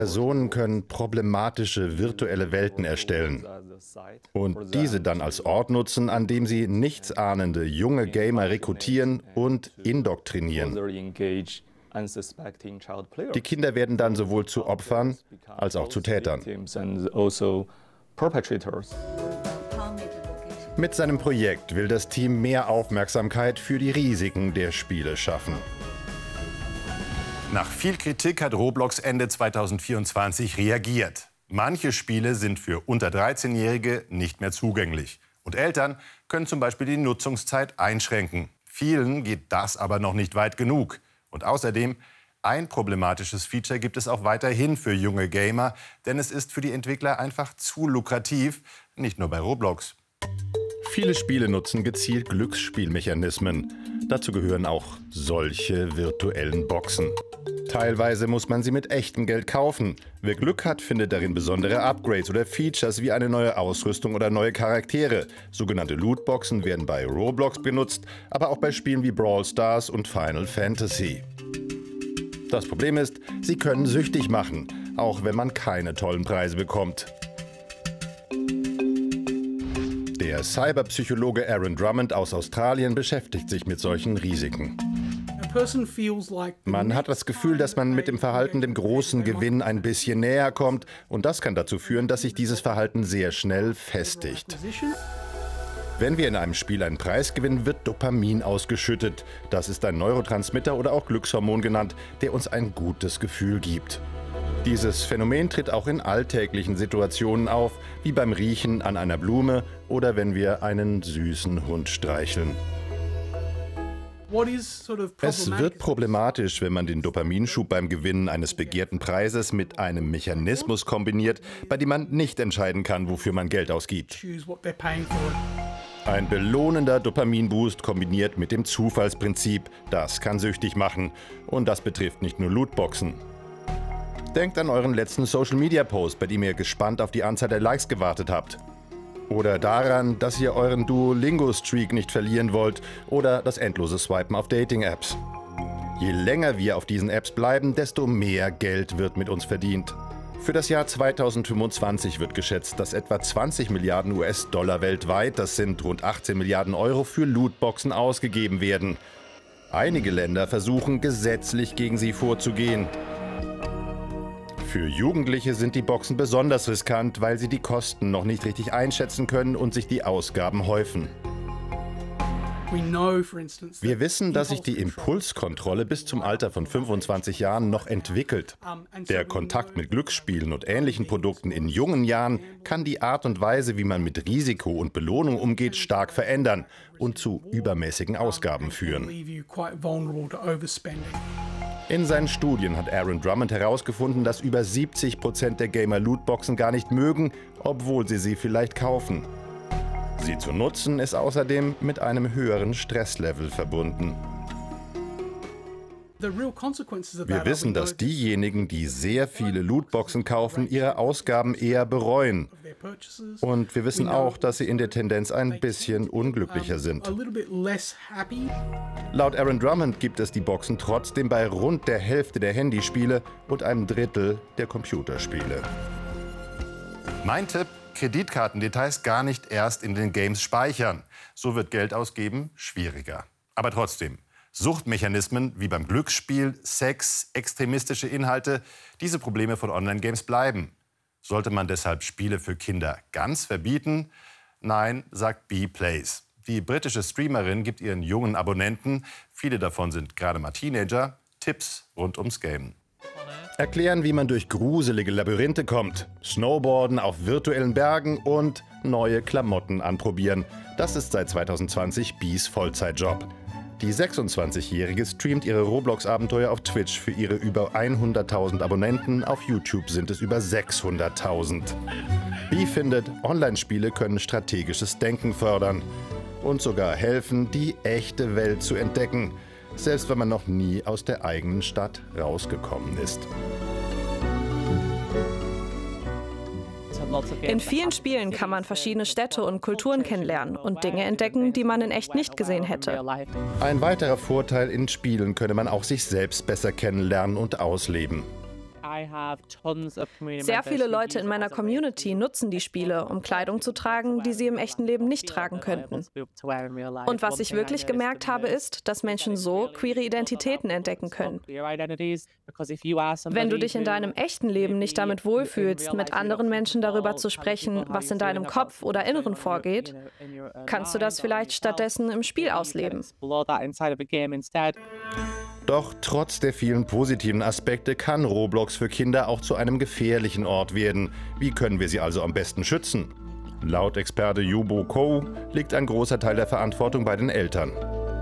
Personen können problematische virtuelle Welten erstellen und diese dann als Ort nutzen, an dem sie nichtsahnende junge Gamer rekrutieren und indoktrinieren. Die Kinder werden dann sowohl zu Opfern als auch zu Tätern. Mit seinem Projekt will das Team mehr Aufmerksamkeit für die Risiken der Spiele schaffen. Nach viel Kritik hat Roblox Ende 2024 reagiert. Manche Spiele sind für unter 13-Jährige nicht mehr zugänglich. Und Eltern können zum Beispiel die Nutzungszeit einschränken. Vielen geht das aber noch nicht weit genug. Und außerdem, ein problematisches Feature gibt es auch weiterhin für junge Gamer. Denn es ist für die Entwickler einfach zu lukrativ, nicht nur bei Roblox. Viele Spiele nutzen gezielt Glücksspielmechanismen. Dazu gehören auch solche virtuellen Boxen. Teilweise muss man sie mit echtem Geld kaufen. Wer Glück hat, findet darin besondere Upgrades oder Features wie eine neue Ausrüstung oder neue Charaktere. Sogenannte Lootboxen werden bei Roblox benutzt, aber auch bei Spielen wie Brawl Stars und Final Fantasy. Das Problem ist, sie können süchtig machen, auch wenn man keine tollen Preise bekommt. Der Cyberpsychologe Aaron Drummond aus Australien beschäftigt sich mit solchen Risiken. Man hat das Gefühl, dass man mit dem Verhalten dem großen Gewinn ein bisschen näher kommt. Und das kann dazu führen, dass sich dieses Verhalten sehr schnell festigt. Wenn wir in einem Spiel einen Preis gewinnen, wird Dopamin ausgeschüttet. Das ist ein Neurotransmitter oder auch Glückshormon genannt, der uns ein gutes Gefühl gibt. Dieses Phänomen tritt auch in alltäglichen Situationen auf, wie beim Riechen an einer Blume oder wenn wir einen süßen Hund streicheln. Es wird problematisch, wenn man den Dopaminschub beim Gewinnen eines begehrten Preises mit einem Mechanismus kombiniert, bei dem man nicht entscheiden kann, wofür man Geld ausgibt. Ein belohnender Dopaminboost kombiniert mit dem Zufallsprinzip, das kann süchtig machen. Und das betrifft nicht nur Lootboxen. Denkt an euren letzten Social-Media-Post, bei dem ihr gespannt auf die Anzahl der Likes gewartet habt. Oder daran, dass ihr euren Duolingo-Streak nicht verlieren wollt oder das endlose Swipen auf Dating-Apps. Je länger wir auf diesen Apps bleiben, desto mehr Geld wird mit uns verdient. Für das Jahr 2025 wird geschätzt, dass etwa 20 Milliarden US-Dollar weltweit, das sind rund 18 Milliarden Euro, für Lootboxen ausgegeben werden. Einige Länder versuchen, gesetzlich gegen sie vorzugehen. Für Jugendliche sind die Boxen besonders riskant, weil sie die Kosten noch nicht richtig einschätzen können und sich die Ausgaben häufen. Wir wissen, dass sich die Impulskontrolle bis zum Alter von 25 Jahren noch entwickelt. Der Kontakt mit Glücksspielen und ähnlichen Produkten in jungen Jahren kann die Art und Weise, wie man mit Risiko und Belohnung umgeht, stark verändern und zu übermäßigen Ausgaben führen. In seinen Studien hat Aaron Drummond herausgefunden, dass über 70% der Gamer Lootboxen gar nicht mögen, obwohl sie vielleicht kaufen. Sie zu nutzen ist außerdem mit einem höheren Stresslevel verbunden. Wir wissen, dass diejenigen, die sehr viele Lootboxen kaufen, ihre Ausgaben eher bereuen. Und wir wissen auch, dass sie in der Tendenz ein bisschen unglücklicher sind. Laut Aaron Drummond gibt es die Boxen trotzdem bei rund der Hälfte der Handyspiele und einem Drittel der Computerspiele. Mein Tipp: Kreditkartendetails gar nicht erst in den Games speichern. So wird Geld ausgeben schwieriger. Aber trotzdem, Suchtmechanismen wie beim Glücksspiel, Sex, extremistische Inhalte, diese Probleme von Online-Games bleiben. Sollte man deshalb Spiele für Kinder ganz verbieten? Nein, sagt Bplays. Die britische Streamerin gibt ihren jungen Abonnenten, viele davon sind gerade mal Teenager, Tipps rund ums Game. Erklären, wie man durch gruselige Labyrinthe kommt, Snowboarden auf virtuellen Bergen und neue Klamotten anprobieren. Das ist seit 2020 Bs Vollzeitjob. Die 26-Jährige streamt ihre Roblox-Abenteuer auf Twitch für ihre über 100.000 Abonnenten. Auf YouTube sind es über 600.000. Bee findet, Online-Spiele können strategisches Denken fördern und sogar helfen, die echte Welt zu entdecken, selbst wenn man noch nie aus der eigenen Stadt rausgekommen ist. In vielen Spielen kann man verschiedene Städte und Kulturen kennenlernen und Dinge entdecken, die man in echt nicht gesehen hätte. Ein weiterer Vorteil: in Spielen könne man auch sich selbst besser kennenlernen und ausleben. Sehr viele Leute in meiner Community nutzen die Spiele, um Kleidung zu tragen, die sie im echten Leben nicht tragen könnten. Und was ich wirklich gemerkt habe, ist, dass Menschen so queere Identitäten entdecken können. Wenn du dich in deinem echten Leben nicht damit wohlfühlst, mit anderen Menschen darüber zu sprechen, was in deinem Kopf oder Inneren vorgeht, kannst du das vielleicht stattdessen im Spiel ausleben. Doch trotz der vielen positiven Aspekte kann Roblox für Kinder auch zu einem gefährlichen Ort werden. Wie können wir sie also am besten schützen? Laut Experte Yubo Ko liegt ein großer Teil der Verantwortung bei den Eltern.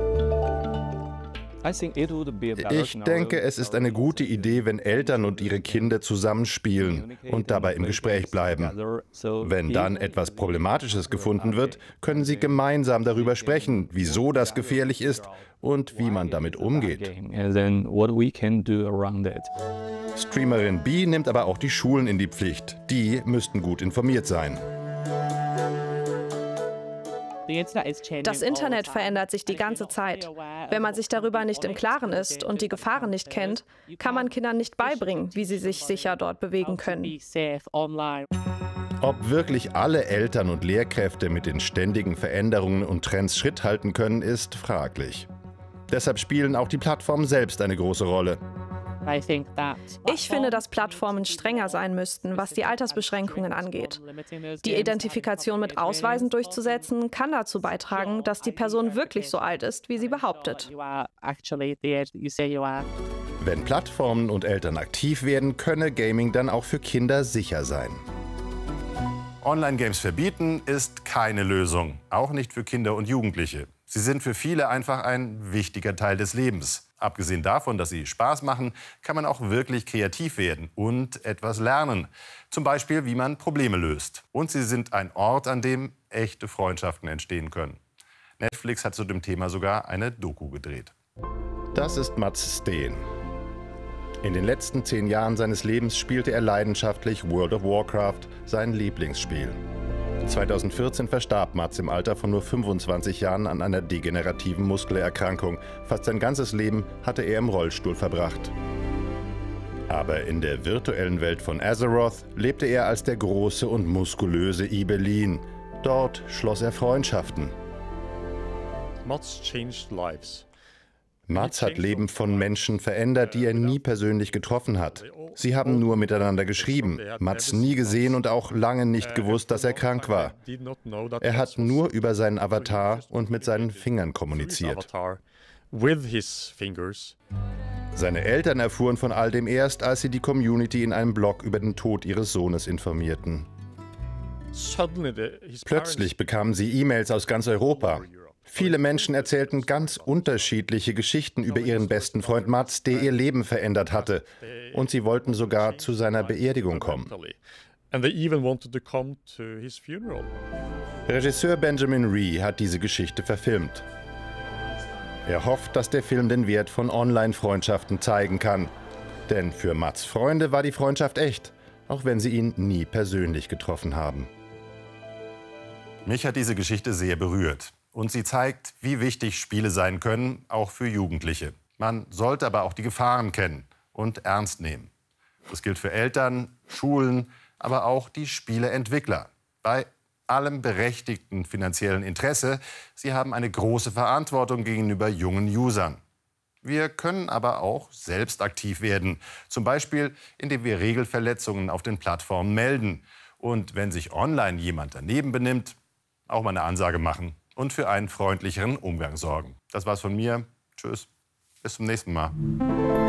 Ich denke, es ist eine gute Idee, wenn Eltern und ihre Kinder zusammenspielen und dabei im Gespräch bleiben. Wenn dann etwas Problematisches gefunden wird, können sie gemeinsam darüber sprechen, wieso das gefährlich ist und wie man damit umgeht. Streamerin B nimmt aber auch die Schulen in die Pflicht. Die müssten gut informiert sein. Das Internet verändert sich die ganze Zeit. Wenn man sich darüber nicht im Klaren ist und die Gefahren nicht kennt, kann man Kindern nicht beibringen, wie sie sich sicher dort bewegen können. Ob wirklich alle Eltern und Lehrkräfte mit den ständigen Veränderungen und Trends Schritt halten können, ist fraglich. Deshalb spielen auch die Plattformen selbst eine große Rolle. Ich finde, dass Plattformen strenger sein müssten, was die Altersbeschränkungen angeht. Die Identifikation mit Ausweisen durchzusetzen, kann dazu beitragen, dass die Person wirklich so alt ist, wie sie behauptet. Wenn Plattformen und Eltern aktiv werden, könne Gaming dann auch für Kinder sicher sein. Online-Games verbieten ist keine Lösung, auch nicht für Kinder und Jugendliche. Sie sind für viele einfach ein wichtiger Teil des Lebens. Abgesehen davon, dass sie Spaß machen, kann man auch wirklich kreativ werden und etwas lernen. Zum Beispiel, wie man Probleme löst. Und sie sind ein Ort, an dem echte Freundschaften entstehen können. Netflix hat zu dem Thema sogar eine Doku gedreht. Das ist Mats Steen. In den letzten 10 Jahren seines Lebens spielte er leidenschaftlich World of Warcraft, sein Lieblingsspiel. 2014 verstarb Mats im Alter von nur 25 Jahren an einer degenerativen Muskelerkrankung. Fast sein ganzes Leben hatte er im Rollstuhl verbracht. Aber in der virtuellen Welt von Azeroth lebte er als der große und muskulöse Ibelin. Dort schloss er Freundschaften. Mats hat Leben von Menschen verändert, die er nie persönlich getroffen hat. Sie haben nur miteinander geschrieben, Mats nie gesehen und auch lange nicht gewusst, dass er krank war. Er hat nur über seinen Avatar und mit seinen Fingern kommuniziert. Seine Eltern erfuhren von all dem erst, als sie die Community in einem Blog über den Tod ihres Sohnes informierten. Plötzlich bekamen sie E-Mails aus ganz Europa. Viele Menschen erzählten ganz unterschiedliche Geschichten über ihren besten Freund Mats, der ihr Leben verändert hatte. Und sie wollten sogar zu seiner Beerdigung kommen. Regisseur Benjamin Ree hat diese Geschichte verfilmt. Er hofft, dass der Film den Wert von Online-Freundschaften zeigen kann. Denn für Mats' Freunde war die Freundschaft echt, auch wenn sie ihn nie persönlich getroffen haben. Mich hat diese Geschichte sehr berührt. Und sie zeigt, wie wichtig Spiele sein können, auch für Jugendliche. Man sollte aber auch die Gefahren kennen und ernst nehmen. Das gilt für Eltern, Schulen, aber auch die Spieleentwickler. Bei allem berechtigten finanziellen Interesse, sie haben eine große Verantwortung gegenüber jungen Usern. Wir können aber auch selbst aktiv werden. Zum Beispiel, indem wir Regelverletzungen auf den Plattformen melden. Und wenn sich online jemand daneben benimmt, auch mal eine Ansage machen. Und für einen freundlicheren Umgang sorgen. Das war's von mir. Tschüss. Bis zum nächsten Mal.